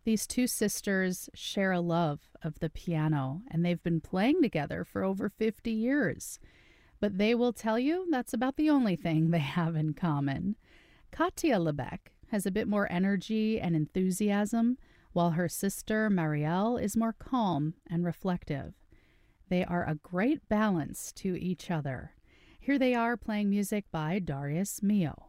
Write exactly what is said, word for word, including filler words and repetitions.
These two sisters share a love of the piano, and they've been playing together for over fifty years. But they will tell you that's about the only thing they have in common. Katia Lebec has a bit more energy and enthusiasm, while her sister Marielle is more calm and reflective. They are a great balance to each other. Here they are playing music by Darius Milhaud.